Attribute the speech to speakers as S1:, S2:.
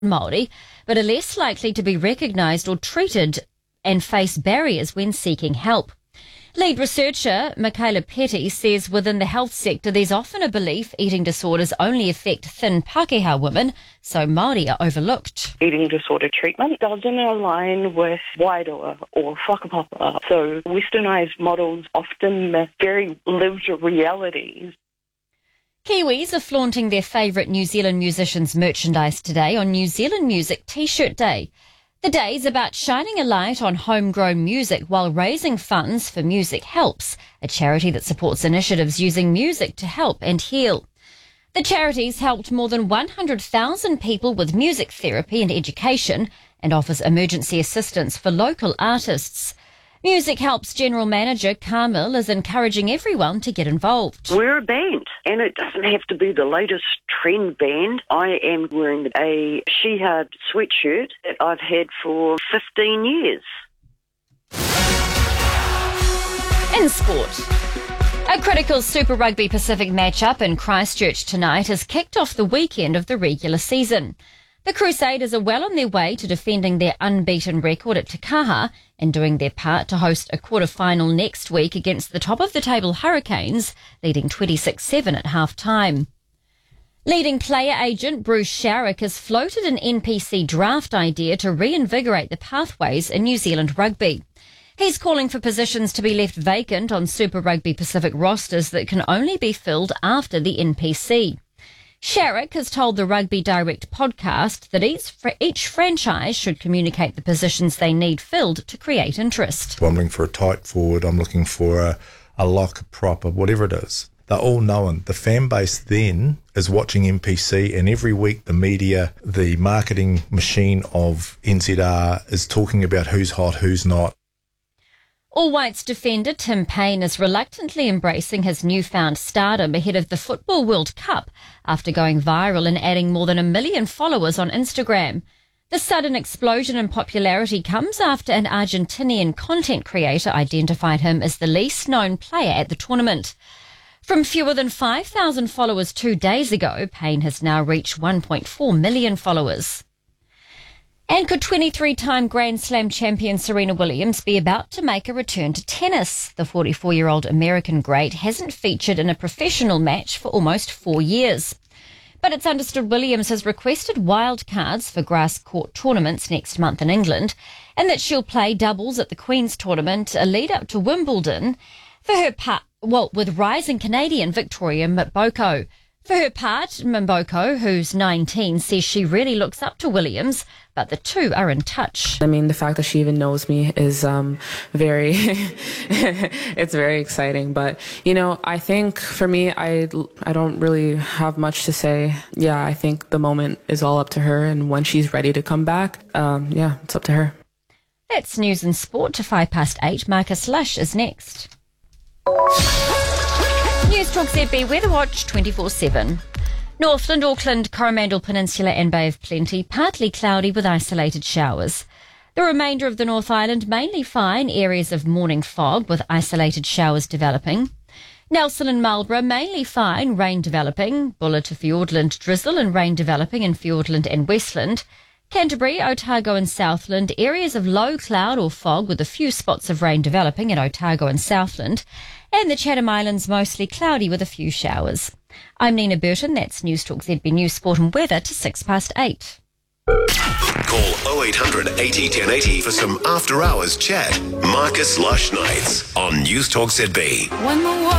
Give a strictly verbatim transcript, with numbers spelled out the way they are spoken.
S1: Māori, but are less likely to be recognised or treated and face barriers when seeking help. Lead researcher Michaela Petty says within the health sector there's often a belief eating disorders only affect thin Pākehā women, so Māori are overlooked.
S2: Eating disorder treatment doesn't align with Wairoa or whakapapa, so westernised models often miss very lived realities.
S1: Kiwis are flaunting their favourite New Zealand musicians' merchandise today on New Zealand Music T-shirt Day. The day is about shining a light on homegrown music while raising funds for Music Helps, a charity that supports initiatives using music to help and heal. The charity's helped more than one hundred thousand people with music therapy and education and offers emergency assistance for local artists. Music Helps General Manager Carmel is encouraging everyone to get involved.
S3: We're a band, and it doesn't have to be the latest trend band. I am wearing a Shihad sweatshirt that I've had for fifteen years.
S1: In sport, a critical Super Rugby Pacific matchup in Christchurch tonight has kicked off the weekend of the regular season. The Crusaders are well on their way to defending their unbeaten record at Te Kaha and doing their part to host a quarter-final next week against the top-of-the-table Hurricanes, leading twenty-six seven at half-time. Leading player agent Bruce Sharrock has floated an N P C draft idea to reinvigorate the pathways in New Zealand rugby. He's calling for positions to be left vacant on Super Rugby Pacific rosters that can only be filled after the N P C. Sharrock has told the Rugby Direct podcast that each, each franchise should communicate the positions they need filled to create interest.
S4: I'm looking for a tight forward, I'm looking for a, a lock, a prop, whatever it is. They're all knowing. The fan base then is watching N P C, and every week the media, the marketing machine of N Z R is talking about who's hot, who's not.
S1: All Whites defender Tim Payne is reluctantly embracing his newfound stardom ahead of the Football World Cup after going viral and adding more than a million followers on Instagram. The sudden explosion in popularity comes after an Argentinian content creator identified him as the least known player at the tournament. From fewer than five thousand followers two days ago, Payne has now reached one point four million followers. And could twenty-three-time Grand Slam champion Serena Williams be about to make a return to tennis? The forty-four-year-old American great hasn't featured in a professional match for almost four years. But it's understood Williams has requested wildcards for grass court tournaments next month in England, and that she'll play doubles at the Queen's Tournament, a lead-up to Wimbledon, for her part, well, with rising Canadian Victoria Mboko. For her part, Mboko, who's nineteen, says she really looks up to Williams, but the two are in touch.
S5: I mean, the fact that she even knows me is um, very, it's very exciting. But, you know, I think for me, I, I don't really have much to say. Yeah, I think the moment is all up to her, and when she's ready to come back, um, yeah, it's up to her.
S1: That's news and sport to five past eight. Marcus Lush is next. News Talk Z B Weather Watch twenty-four seven. Northland, Auckland, Coromandel Peninsula and Bay of Plenty, partly cloudy with isolated showers. The remainder of the North Island mainly fine, areas of morning fog with isolated showers developing. Nelson and Marlborough mainly fine, rain developing. Buller to Fiordland, drizzle and rain developing in Fiordland and Westland. Canterbury, Otago and Southland, areas of low cloud or fog with a few spots of rain developing in Otago and Southland. And the Chatham Islands mostly cloudy with a few showers. I'm Nina Burton. That's News Talk Z B News Sport and Weather to six past eight.
S6: Call oh eight hundred eighty ten eighty for some after hours chat. Marcus Lush Nights on News Talk Z B.
S7: When the